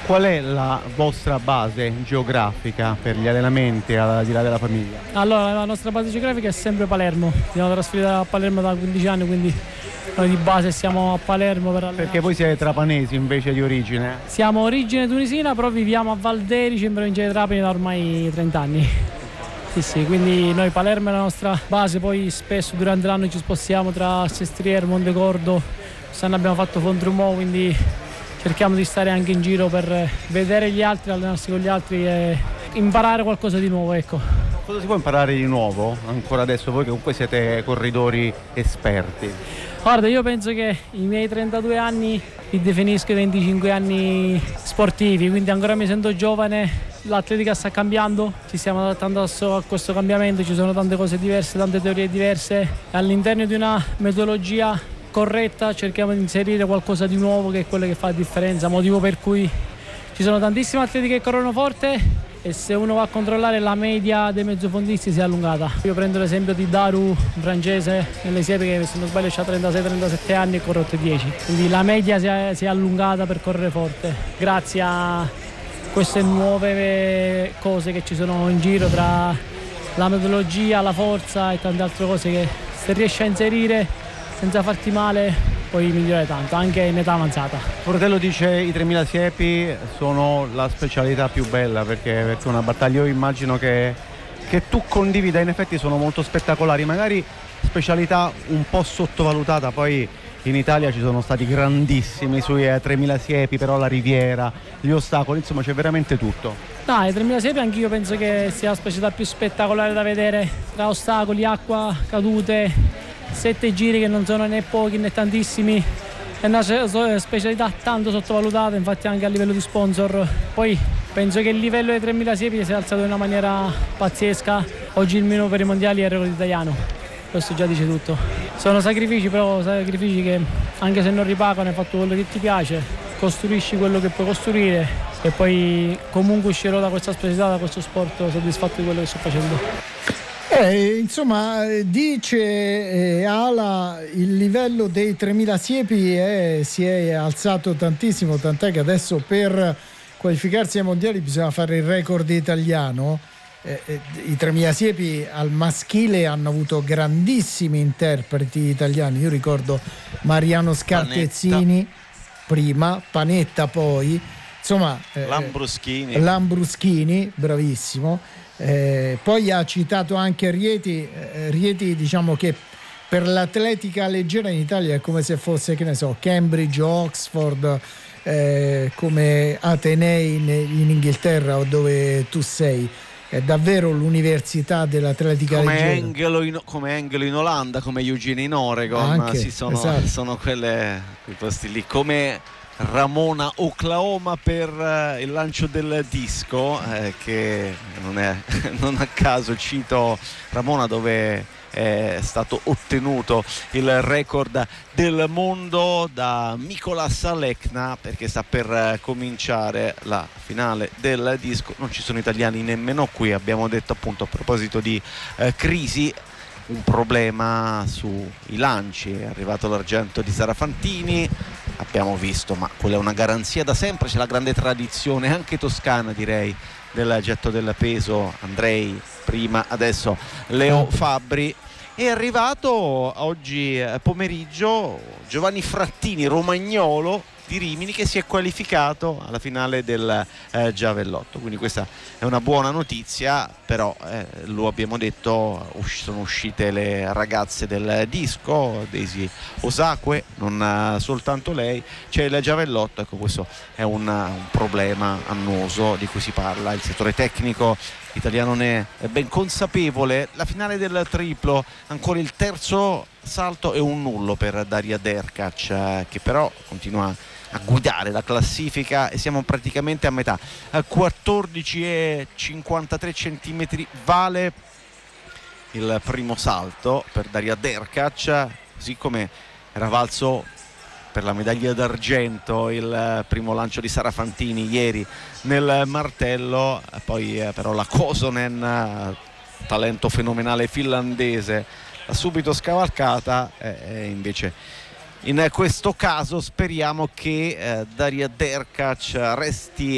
Qual è la vostra base geografica per gli allenamenti al di là della famiglia? Allora, la nostra base geografica è sempre Palermo. Siamo trasferiti a Palermo da 15 anni, quindi noi di base siamo a Palermo per allenarci. Perché voi siete trapanesi invece di origine? Siamo origine tunisina, però viviamo a Valderici, in provincia di Trapani, da ormai 30 anni. Sì, quindi noi Palermo è la nostra base, poi spesso durante l'anno ci spostiamo tra Sestriere, Montecordo. Quest'anno abbiamo fatto Fondrumò, quindi cerchiamo di stare anche in giro per vedere gli altri, allenarsi con gli altri e imparare qualcosa di nuovo, ecco. Cosa si può imparare di nuovo ancora adesso, voi che comunque siete corridori esperti? Guarda, io penso che i miei 32 anni li definisco i 25 anni sportivi, quindi ancora mi sento giovane, l'atletica sta cambiando, ci stiamo adattando a questo cambiamento, ci sono tante cose diverse, tante teorie diverse, all'interno di una metodologia corretta cerchiamo di inserire qualcosa di nuovo che è quello che fa la differenza, motivo per cui ci sono tantissimi atleti che corrono forte e se uno va a controllare la media dei mezzofondisti si è allungata. Io prendo l'esempio di Daru, un francese nelle siepi che se non sbaglio ha 36-37 anni e corre 8-10, quindi la media si è allungata per correre forte grazie a queste nuove cose che ci sono in giro tra la metodologia, la forza e tante altre cose che se riesci a inserire senza farti male puoi migliorare tanto, anche in età avanzata. Fratello dice i 3000 siepi sono la specialità più bella perché è una battaglia, io immagino che tu condivida, in effetti sono molto spettacolari, magari specialità un po' sottovalutata, poi in Italia ci sono stati grandissimi sui 3000 siepi, però la riviera, gli ostacoli, insomma c'è veramente tutto. No, i 3000 siepi anch'io penso che sia la specialità più spettacolare da vedere, tra ostacoli, acqua, cadute, 7 giri che non sono né pochi né tantissimi, è una specialità tanto sottovalutata, infatti anche a livello di sponsor. Poi penso che il livello dei 3000 siepi si è alzato in una maniera pazzesca, oggi il minimo per i mondiali è il record italiano, questo già dice tutto. Sono sacrifici, però sacrifici che anche se non ripagano hai fatto quello che ti piace, costruisci quello che puoi costruire e poi comunque uscirò da questa specialità, da questo sport soddisfatto di quello che sto facendo. Insomma, dice Ala, il livello dei 3000 siepi si è alzato tantissimo, tant'è che adesso per qualificarsi ai mondiali bisogna fare il record italiano. I 3000 siepi al maschile hanno avuto grandissimi interpreti italiani, io ricordo Mariano Scartezzini prima, Panetta poi, insomma Lambruschini, bravissimo. Poi ha citato anche Rieti, diciamo che per l'atletica leggera in Italia è come se fosse, che ne so, Cambridge o Oxford, come Atenei in Inghilterra o dove tu sei. È davvero l'università dell'atletica leggera. Come Engelo in Olanda, come Eugene in Oregon. Anche, esatto. Sono quei posti lì, come Ramona, Oklahoma per il lancio del disco, che non a caso cito Ramona, dove è stato ottenuto il record del mondo da Mikola Salekna, perché sta per cominciare la finale del disco. Non ci sono italiani nemmeno qui, abbiamo detto appunto a proposito di crisi, un problema sui lanci, è arrivato l'argento di Sara Fantini, abbiamo visto, ma quella è una garanzia da sempre, c'è la grande tradizione anche toscana, direi, del getto del peso, Andrei prima, adesso Leo Fabbri. È arrivato oggi pomeriggio Giovanni Frattini, romagnolo di Rimini, che si è qualificato alla finale del giavellotto, quindi questa è una buona notizia. Però lo abbiamo detto, sono uscite le ragazze del disco, Daisy Osakwe, non soltanto lei, c'è il giavellotto, ecco, questo è un problema annoso di cui si parla, il settore tecnico italiano ne è ben consapevole. La finale del triplo, ancora il terzo salto e un nullo per Daria Derkac, che però continua a guidare la classifica, e siamo praticamente a metà, 14,53 centimetri vale il primo salto per Daria Derkac, così come era valso per la medaglia d'argento il primo lancio di Sara Fantini ieri nel martello. Poi però la Kosonen, talento fenomenale finlandese, l'ha subito scavalcata, e invece in questo caso speriamo che Daria Derkac resti